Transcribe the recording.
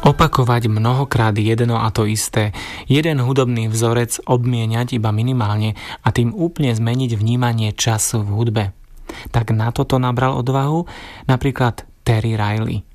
Opakovať mnohokrát jedno a to isté, jeden hudobný vzorec obmieniať iba minimálne a tým úplne zmeniť vnímanie času v hudbe. Tak na toto nabral odvahu napríklad Terry Riley.